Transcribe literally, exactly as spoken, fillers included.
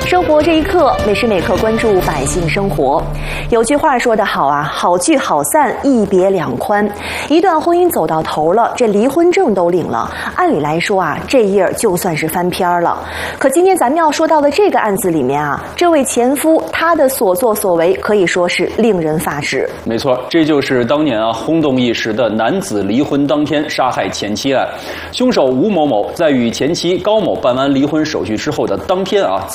生活这一刻，每时每刻关注百姓生活。有句话说得好啊，好聚好散，一别两宽。一段婚姻走到头了，这离婚证都领了，按理来说啊，这页就算是翻篇了。可今天咱们要说到的这个案子里面啊，这位前夫他的所作所为可以说是令人发指。 没错，这就是当年啊轰动一时的男子离婚当天杀害前妻案。凶手吴某某在与前妻高某办完离婚手续之后的当天啊。